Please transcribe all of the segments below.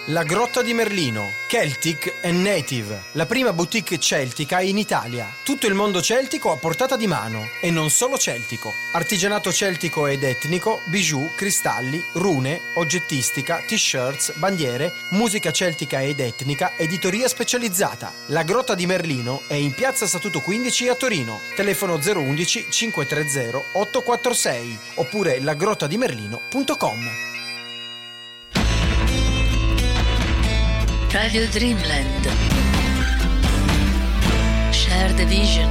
La Grotta di Merlino, Celtic and Native, la prima boutique celtica in Italia. Tutto il mondo celtico a portata di mano, e non solo celtico. Artigianato celtico ed etnico, bijou, cristalli, rune, oggettistica, t-shirts, bandiere, musica celtica ed etnica, editoria specializzata. La Grotta di Merlino è in piazza Statuto 15 a Torino. Telefono 011 530 846 oppure lagrottadimerlino.com. Radio Dreamland. Share the vision.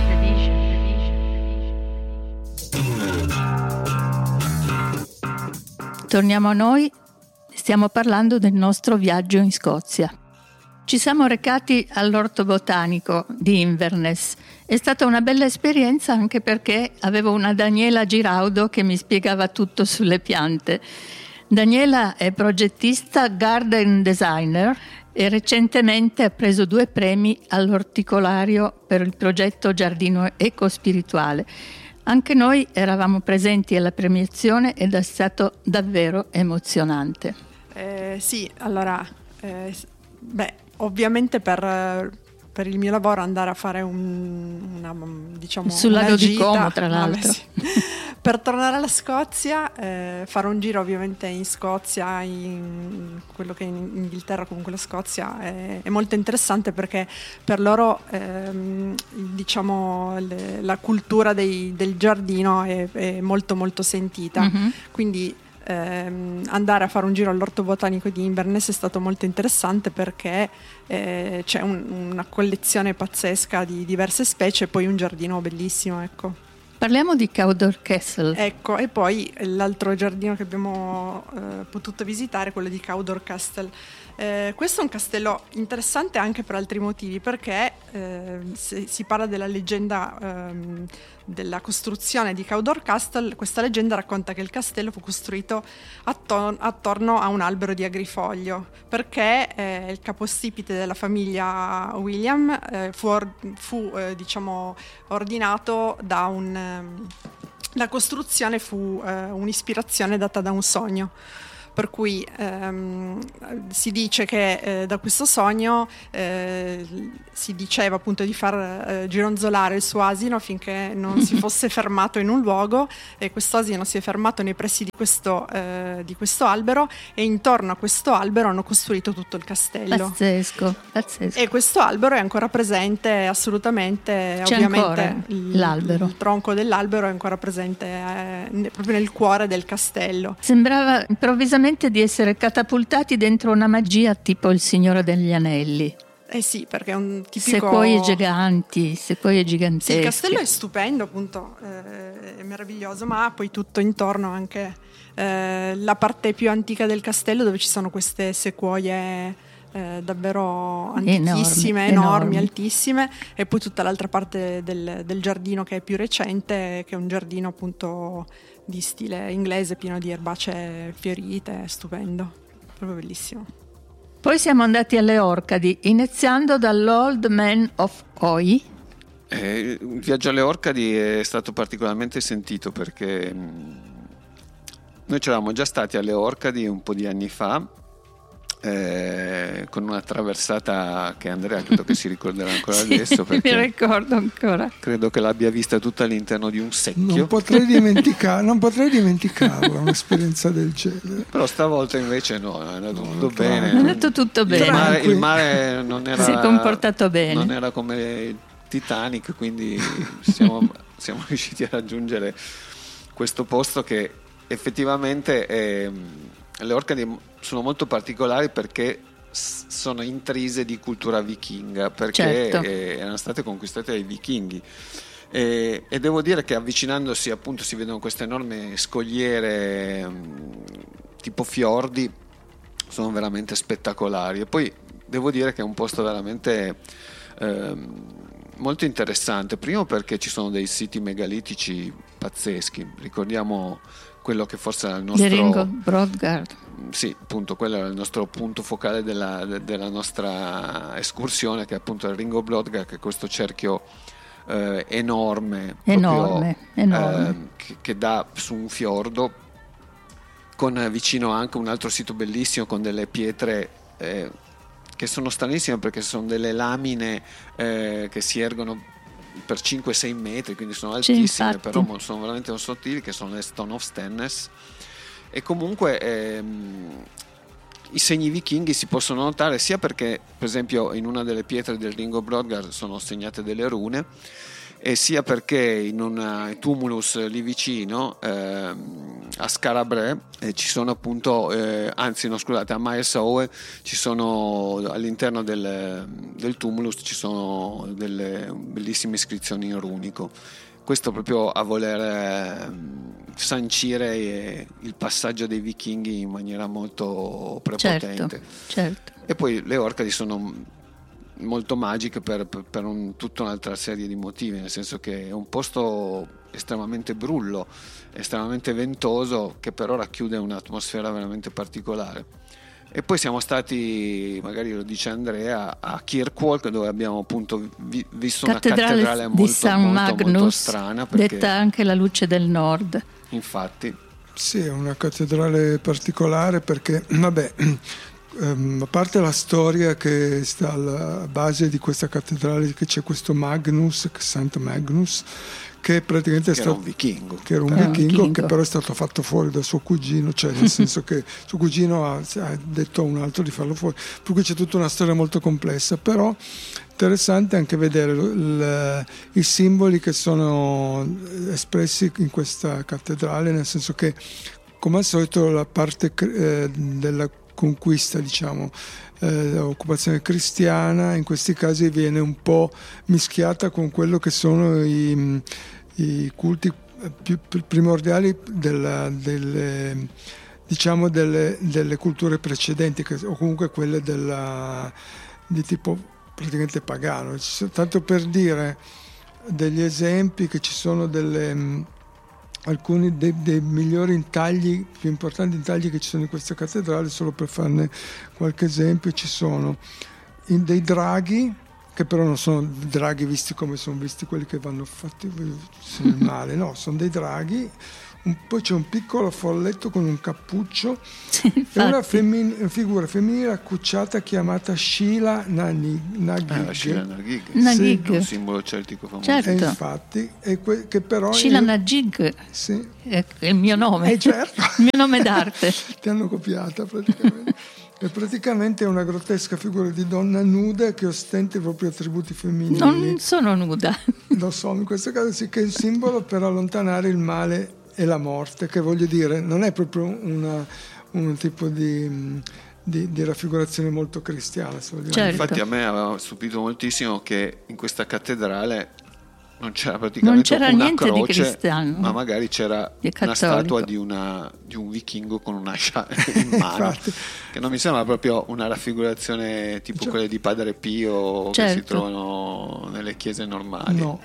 Torniamo a noi, stiamo parlando del nostro viaggio in Scozia. Ci siamo recati all'Orto Botanico di Inverness. È stata una bella esperienza anche perché avevo una Daniela Giraudo che mi spiegava tutto sulle piante. Daniela è progettista garden designer e recentemente ha preso 2 premi all'Orticolario per il progetto Giardino Ecospirituale. Anche noi eravamo presenti alla premiazione ed è stato davvero emozionante. Sì, allora, ovviamente per il mio lavoro andare a fare sul lago di Como, tra l'altro. Sì. Per tornare alla Scozia, fare un giro ovviamente in Scozia, in quello che è in Inghilterra, comunque la Scozia è molto interessante perché per loro la cultura del giardino è molto molto sentita. Mm-hmm. Quindi andare a fare un giro all'Orto Botanico di Inverness è stato molto interessante perché c'è una collezione pazzesca di diverse specie e poi un giardino bellissimo, ecco. Parliamo di Cawdor Castle. Ecco, e poi l'altro giardino che abbiamo potuto visitare è quello di Cawdor Castle. Questo è un castello interessante anche per altri motivi, perché si parla della leggenda della costruzione di Cawdor Castle. Questa leggenda racconta che il castello fu costruito attorno a un albero di agrifoglio, perché il capostipite della famiglia William fu ordinato da la costruzione fu un'ispirazione data da un sogno. Per cui si dice che da questo sogno si diceva appunto di far gironzolare il suo asino finché non si fosse fermato in un luogo, e questo asino si è fermato nei pressi di questo albero, e intorno a questo albero hanno costruito tutto il castello. Pazzesco. E questo albero è ancora presente assolutamente. C'è ovviamente ancora l'albero. Il tronco dell'albero è ancora presente proprio nel cuore del castello. Sembrava improvvisamente di essere catapultati dentro una magia tipo il Signore degli Anelli. Sì, perché è un tipico... Sequoie giganti, sequoie gigantesche. Sì, il castello è stupendo, appunto, è meraviglioso, ma ha poi tutto intorno anche la parte più antica del castello, dove ci sono queste sequoie davvero antichissime, enormi, altissime, e poi tutta l'altra parte del giardino che è più recente, che è un giardino appunto di stile inglese, pieno di erbacee fiorite, stupendo, proprio bellissimo. Poi siamo andati alle Orcadi, iniziando dall'Old Man of Oi. Il viaggio alle Orcadi è stato particolarmente sentito perché noi c'eravamo già stati alle Orcadi un po' di anni fa, con una traversata che Andrea credo che si ricorderà ancora adesso, perché mi ricordo ancora. Credo che l'abbia vista tutta all'interno di un secchio. Non potrei dimenticarlo un'esperienza del genere. Però stavolta invece no, è andato tutto bene. È andato tutto bene. Il mare non era, si è comportato bene. Non era come Titanic, quindi siamo riusciti a raggiungere questo posto che effettivamente le Orcadi sono molto particolari perché sono intrise di cultura vichinga, perché erano state conquistate dai vichinghi, e devo dire che avvicinandosi appunto si vedono queste enormi scogliere tipo fiordi, sono veramente spettacolari. E poi devo dire che è un posto veramente molto interessante, primo perché ci sono dei siti megalitici pazzeschi. Ricordiamo quello che forse era il nostro Ringo Brodgard. Sì, appunto, quello era il nostro punto focale della nostra escursione, che è appunto il Ring of Brodgard, che è questo cerchio enorme, che dà su un fiordo, con vicino anche un altro sito bellissimo con delle pietre che sono stranissime, perché sono delle lamine che si ergono per 5-6 metri, quindi sono altissime, infatti. però sono veramente sottili, che sono le Stone of Stenness. E comunque i segni vichinghi si possono notare sia perché, per esempio, in una delle pietre del Ring of Brodgar sono segnate delle rune, e sia perché in un tumulus lì vicino, a Skarabrae, ci sono appunto, a Maesaoe, ci sono all'interno del tumulus ci sono delle bellissime iscrizioni in runico. Questo proprio a voler sancire il passaggio dei vichinghi in maniera molto prepotente. Certo. E poi le Orcadi sono molto magiche per tutta un'altra serie di motivi, nel senso che è un posto estremamente brullo, estremamente ventoso, che però racchiude un'atmosfera veramente particolare. E poi siamo stati, magari lo dice Andrea, a Kirkwall, dove abbiamo appunto visto una cattedrale di San Magnus, molto strana, perché, detta anche la luce del nord. Infatti. Sì, è una cattedrale particolare perché, vabbè, a parte la storia che sta alla base di questa cattedrale, che c'è questo Magnus, Sant Magnus, che praticamente era un vichingo, che però è stato fatto fuori da suo cugino, cioè nel senso che suo cugino ha detto a un altro di farlo fuori, per cui c'è tutta una storia molto complessa. Però interessante anche vedere i simboli che sono espressi in questa cattedrale, nel senso che, come al solito, la parte della conquista, diciamo, occupazione cristiana in questi casi viene un po' mischiata con quello che sono i culti più primordiali delle culture precedenti, o comunque quelle di tipo praticamente pagano. Tanto per dire degli esempi, che ci sono alcuni dei migliori intagli, più importanti intagli che ci sono in questa cattedrale. Solo per farne qualche esempio, ci sono dei draghi, che però non sono draghi visti come sono visti quelli che vanno fatti sul mare, no, sono dei draghi. Poi c'è un piccolo folletto con un cappuccio, e una figura femminile accucciata chiamata Sheela Nagig. Sheela Nagig, sì, è un simbolo celtico famoso. Certo. E infatti, che però Sheela Nagig, sì, è il mio nome, certo. il mio nome d'arte. Ti hanno copiata praticamente. E praticamente è una grottesca figura di donna nuda che ostenta i propri attributi femminili. Non sono nuda. Lo so, in questo caso sì, che è il simbolo per allontanare il male e la morte, che voglio dire non è proprio un tipo di raffigurazione molto cristiana, se vogliamo. Certo. Infatti a me aveva stupito moltissimo che in questa cattedrale non c'era praticamente una niente croce, di cristiano, ma magari c'era una statua di un vichingo con un'ascia in mano, che non mi sembra proprio una raffigurazione tipo quelle di Padre Pio, che si trovano nelle chiese normali. No.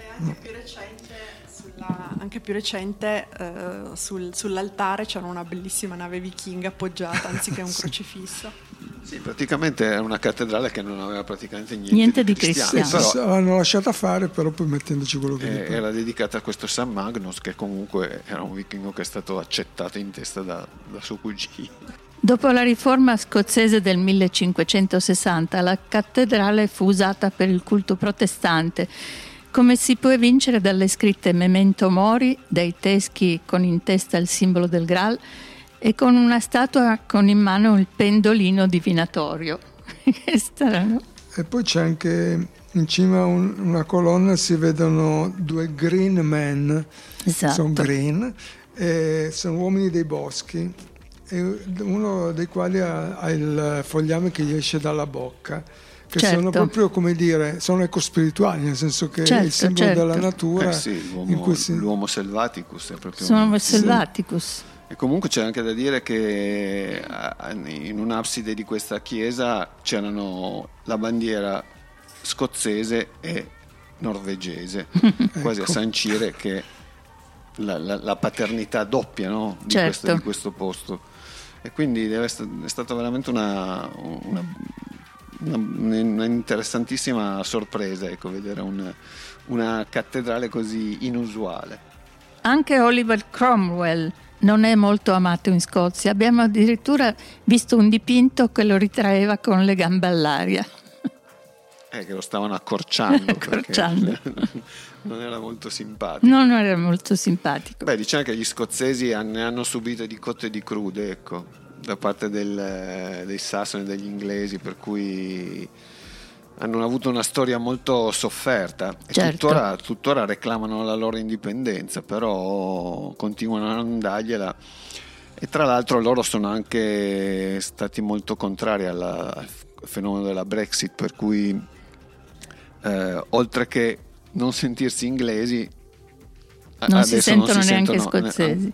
Anche più recente, sull'altare c'era una bellissima nave vichinga appoggiata anziché un crocifisso. Sì, praticamente è una cattedrale che non aveva praticamente niente di cristiano. Però l'hanno lasciata fare, però poi mettendoci quello che era dedicata a questo San Magnus, che comunque era un vichingo che è stato accettato in testa da suo cugino. Dopo la riforma scozzese del 1560, la cattedrale fu usata per il culto protestante, come si può evincere dalle scritte Memento Mori, dai teschi con in testa il simbolo del Graal e con una statua con in mano il pendolino divinatorio. Che strano. E poi c'è anche in cima una colonna, si vedono due green men, esatto. Sono green, sono uomini dei boschi, e uno dei quali ha il fogliame che gli esce dalla bocca, che sono proprio, come dire, sono ecospirituali, nel senso che è il simbolo della natura. Sì, l'uomo selvaticus è proprio selvaticus. E comunque c'è anche da dire che in un'abside di questa chiesa c'erano la bandiera scozzese e norvegese, quasi a sancire che la paternità doppia, no? di questo posto. E quindi è stata veramente una interessantissima sorpresa, ecco, vedere una cattedrale così inusuale. Anche Oliver Cromwell non è molto amato in Scozia. Abbiamo addirittura visto un dipinto che lo ritraeva con le gambe all'aria. Che lo stavano accorciando. Accorciando. Non era molto simpatico. Non era molto simpatico. Beh, diciamo che gli scozzesi ne hanno subite di cotte e di crude, ecco, da parte dei sassoni e degli inglesi, per cui hanno avuto una storia molto sofferta e certo. tuttora reclamano la loro indipendenza, però continuano a non dargliela. E tra l'altro loro sono anche stati molto contrari al fenomeno della Brexit, per cui oltre che non sentirsi inglesi, non si sentono neanche scozzesi.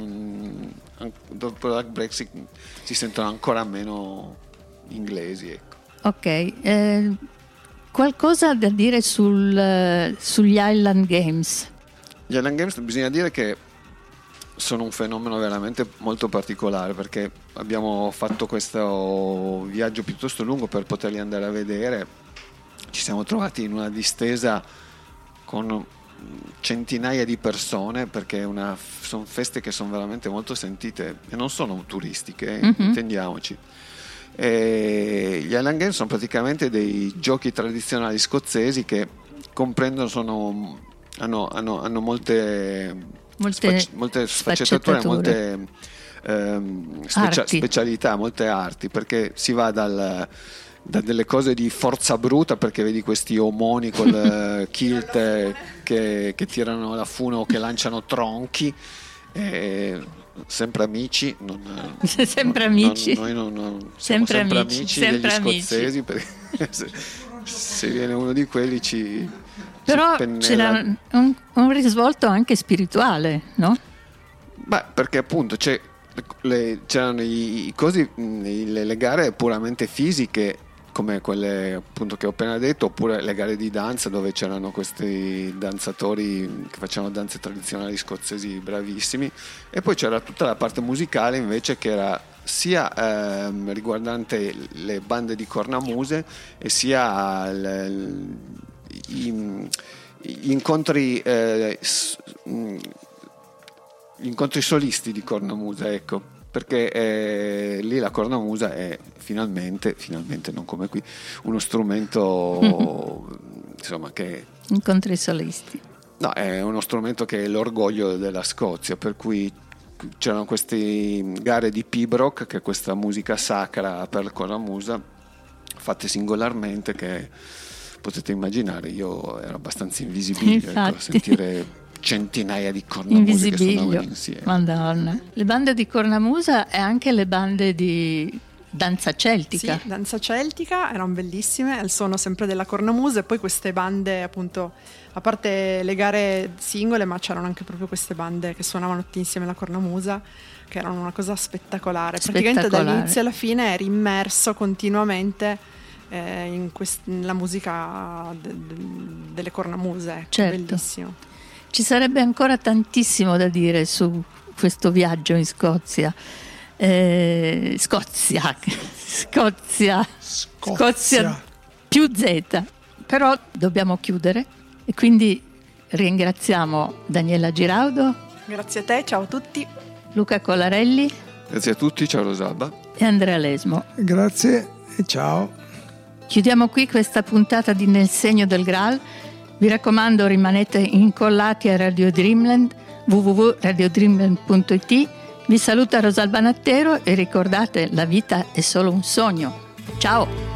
Dopo la Brexit si sentono ancora meno inglesi, ecco. Ok, qualcosa da dire sugli Highland Games? Gli Highland Games bisogna dire che sono un fenomeno veramente molto particolare, perché abbiamo fatto questo viaggio piuttosto lungo per poterli andare a vedere. Ci siamo trovati in una distesa con centinaia di persone, perché sono feste che sono veramente molto sentite e non sono turistiche, intendiamoci. E gli Highland Games sono praticamente dei giochi tradizionali scozzesi che comprendono, hanno molte sfaccettature, molte specialità, molte arti, perché si va da delle cose di forza bruta, perché vedi questi omoni col kilt che tirano la fune o che lanciano tronchi, sempre amici, sempre amici, noi siamo sempre amici degli scozzesi, perché se viene uno di quelli però c'era un risvolto anche spirituale, no? Beh, perché appunto c'erano le gare puramente fisiche, come quelle appunto che ho appena detto, oppure le gare di danza, dove c'erano questi danzatori che facevano danze tradizionali scozzesi bravissimi, e poi c'era tutta la parte musicale invece, che era sia riguardante le bande di cornamuse e sia gli incontri solisti di cornamusa, ecco, perché lì la cornamusa è finalmente non come qui, uno strumento insomma che incontri solisti. No, è uno strumento che è l'orgoglio della Scozia, per cui c'erano queste gare di pibroch, che è questa musica sacra per la cornamusa, fatte singolarmente, che potete immaginare, io ero abbastanza invisibile, ecco, sentire centinaia di cornamuse che suonavano insieme. Madonna. Le bande di cornamusa e anche le bande di danza celtica. Sì, danza celtica, erano bellissime, al suono sempre della cornamusa, e poi queste bande, appunto, a parte le gare singole, ma c'erano anche proprio queste bande che suonavano tutti insieme la cornamusa, che erano una cosa spettacolare. Praticamente dall'inizio alla fine eri immerso continuamente nella musica delle cornamuse. Certo. Bellissimo. Ci sarebbe ancora tantissimo da dire su questo viaggio in Scozia. Scozia più Z. Però dobbiamo chiudere, e quindi ringraziamo Daniela Giraudo. Grazie a te, ciao a tutti. Luca Colarelli. Grazie a tutti, ciao Rosalba. E Andrea Lesmo. Grazie e ciao. Chiudiamo qui questa puntata di Nel segno del Graal. Vi raccomando, rimanete incollati a Radio Dreamland, www.radiodreamland.it. Vi saluta Rosalba Nattero e ricordate, la vita è solo un sogno. Ciao!